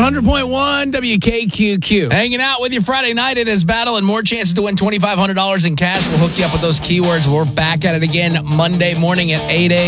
100.1 WKQQ. Hanging out with you Friday night. It is Battle and more chances to win $2,500 in cash. We'll hook you up with those keywords. We're back at it again Monday morning at 8 a.m.